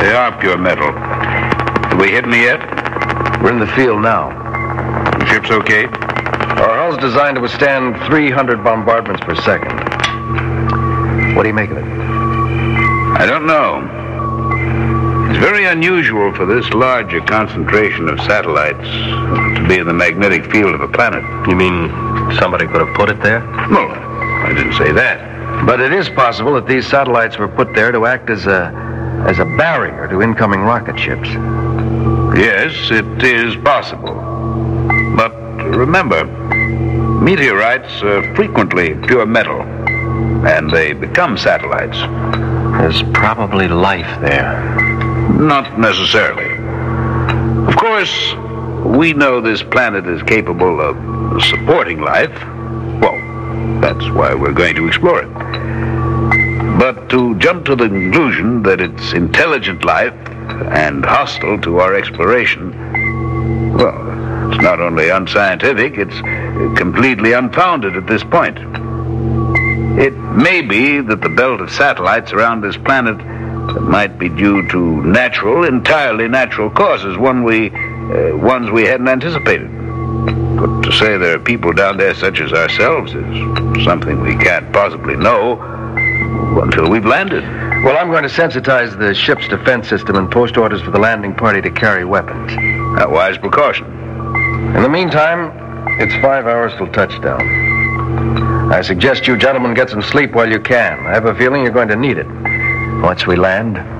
They are pure metal. Have we hit any yet? We're in the field now. The ship's okay? Our hull's designed to withstand 300 bombardments per second. What do you make of it? I don't know. It's very unusual for this large a concentration of satellites to be in the magnetic field of a planet. You mean somebody could have put it there? No, I didn't say that. But it is possible that these satellites were put there to act as a barrier to incoming rocket ships. Yes, it is possible. But remember, meteorites are frequently pure metal, and they become satellites. There's probably life there. Not necessarily. Of course, we know this planet is capable of supporting life. Well, that's why we're going to explore it. But to jump to the conclusion that it's intelligent life and hostile to our exploration, well, it's not only unscientific, it's completely unfounded at this point. It may be that the belt of satellites around this planet might be due to entirely natural causes, ones we hadn't anticipated. But to say there are people down there such as ourselves is something we can't possibly know until we've landed. Well, I'm going to sensitize the ship's defense system and post orders for the landing party to carry weapons. A wise precaution. In the meantime, it's 5 hours till touchdown. I suggest you gentlemen get some sleep while you can. I have a feeling you're going to need it. Once we land,